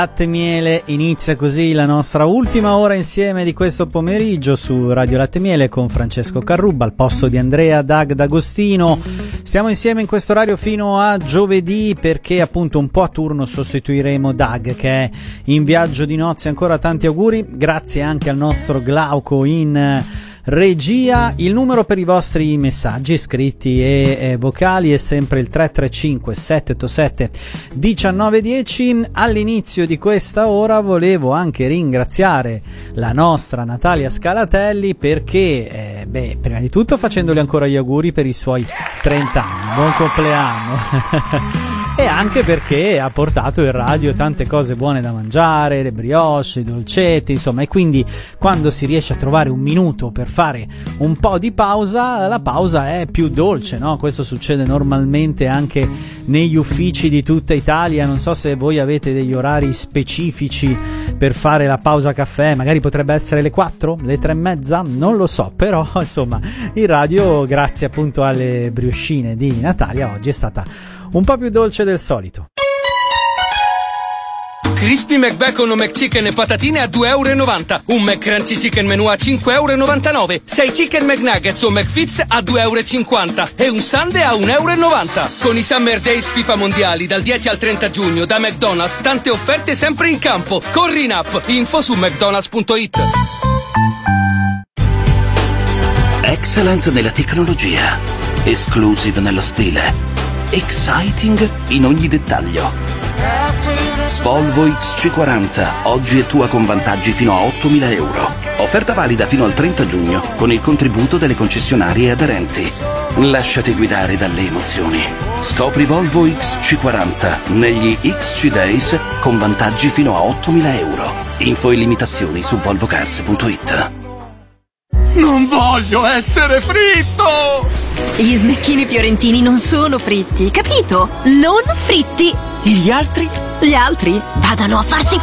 Latte e Miele, inizia così la nostra ultima ora insieme di questo pomeriggio su Radio Latte e Miele con Francesco Carrubba al posto di Andrea Dag D'Agostino. Stiamo insieme in questo orario fino a giovedì perché appunto un po' a turno sostituiremo Dag che è in viaggio di nozze. Ancora tanti auguri, grazie anche al nostro Glauco in regia. Il numero per i vostri messaggi scritti e vocali è sempre il 335 787 1910. All'inizio di questa ora volevo anche ringraziare la nostra Natalia Scalatelli perché prima di tutto facendole ancora gli auguri per i suoi 30 anni, buon compleanno. E anche perché ha portato in radio tante cose buone da mangiare, le brioche, i dolcetti, insomma, e quindi quando si riesce a trovare un minuto per fare un po' di pausa, la pausa è più dolce, no? Questo succede normalmente anche negli uffici di tutta Italia. Non so se voi avete degli orari specifici per fare la pausa caffè, magari potrebbe essere le 4, le 3:30, non lo so, però insomma in radio, grazie appunto alle brioscine di Natalia, oggi è stata un po' più dolce del solito. Crispy McBacon o McChicken e patatine a €2,90. Un McCrunchy Chicken Menù a €5,99. 6 Chicken McNuggets o McFits a €2,50. E un Sundae a €1,90. Con i Summer Days FIFA Mondiali dal 10 al 30 giugno da McDonald's, tante offerte sempre in campo. Corri in app, info su mcdonalds.it. Excellent nella tecnologia, exclusive nello stile, exciting in ogni dettaglio. Volvo XC40, oggi è tua con vantaggi fino a €8.000. Offerta valida fino al 30 giugno con il contributo delle concessionarie aderenti. Lasciati guidare dalle emozioni. Scopri Volvo XC40 negli XC Days con vantaggi fino a €8.000. Info e limitazioni su volvocars.it. Non voglio essere fritto! Gli snecchini fiorentini non sono fritti, capito? Non fritti! E gli altri? Gli altri vadano a farsi